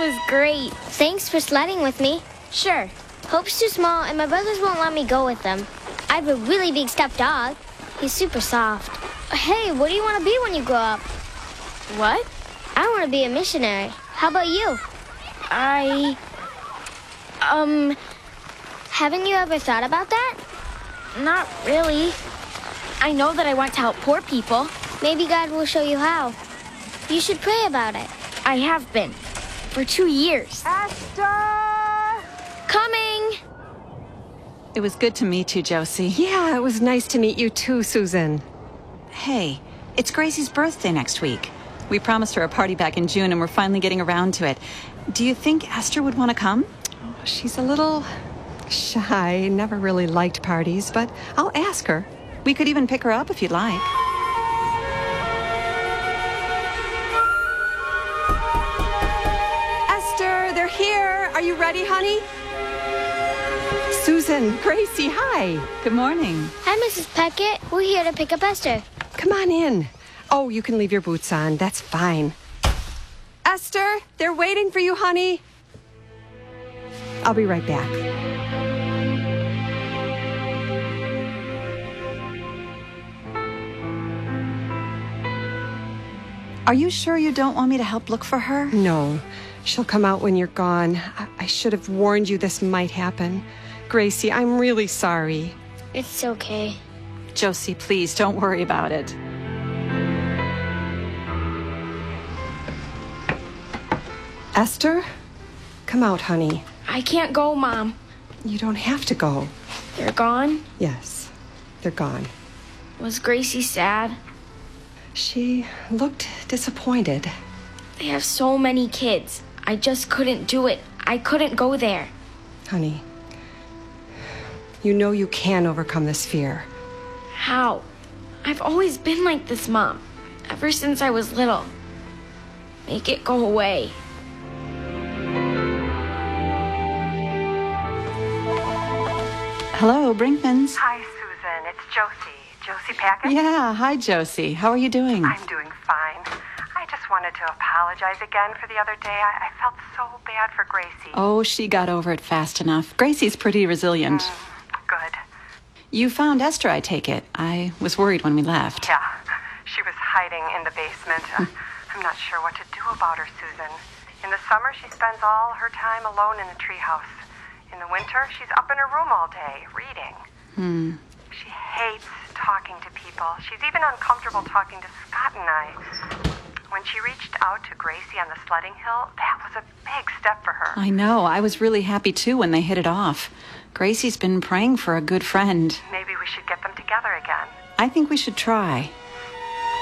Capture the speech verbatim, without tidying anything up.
was great. Thanks for sledding with me. Sure. Hope's too small, and my brothers won't let me go with them. I have a really big stuffed dog. He's super soft. Hey, what do you want to be when you grow up? What? I want to be a missionary. How about you? I... Um... Haven't you ever thought about that? Not really. I know that I want to help poor people. Maybe God will show you how. You should pray about it. I have been. For two years. Esther! Coming! It was good to meet you, Josie. Yeah, it was nice to meet you too, Susan. Hey, it's Gracie's birthday next week. We promised her a party back in June, and we're finally getting around to it. Do you think Esther would want to come? She's a little shy, never really liked parties, but I'll ask her. We could even pick her up if you'd like. Esther, they're here. Are you ready, honey? Susan, Gracie, hi. Good morning. Hi, Missus Peckett. We're here to pick up Esther. Come on in. Oh, you can leave your boots on. That's fine. Esther, they're waiting for you, honey. I'll be right back. Are you sure you don't want me to help look for her? No, she'll come out when you're gone. I, I should have warned you this might happen. Gracie, I'm really sorry. It's okay. Josie, please, don't worry about it. Esther, come out, honey. I can't go, Mom. You don't have to go. They're gone? Yes, they're gone. Was Gracie sad? She looked disappointed. They have so many kids. I just couldn't do it. I couldn't go there. Honey, you know you can overcome this fear. How? I've always been like this, Mom. Ever since I was little. Make it go away. Hello, Brinkmans. Hi, Susan. It's Josie. Josie Packett? Yeah, hi, Josie. How are you doing? I'm doing fine. I just wanted to apologize again for the other day. I, I felt so bad for Gracie. Oh, she got over it fast enough. Gracie's pretty resilient. Mm, good. You found Esther, I take it. I was worried when we left. Yeah. She was hiding in the basement. Uh, I'm not sure what to do about her, Susan. In the summer, she spends all her time alone in the treehouse. In the winter, she's up in her room all day, reading. Hmm. She hates talking to people. She's even uncomfortable talking to Scott and I. When she reached out to Gracie on the sledding hill, that was a big step for her. I know. I was really happy, too, when they hit it off. Gracie's been praying for a good friend. Maybe we should get them together again. I think we should try.